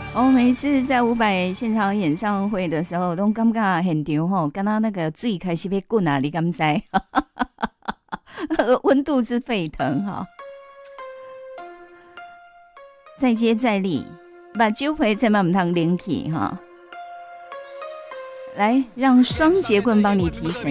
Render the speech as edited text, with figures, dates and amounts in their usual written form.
哦，每次在伍佰现场演唱会的时候，都感觉现场吼，刚刚那个水开始要滚啊，你敢知？温度之沸腾哈！再接再厉，把酒杯千万唔通拎起哈！来，让双节棍帮你提神。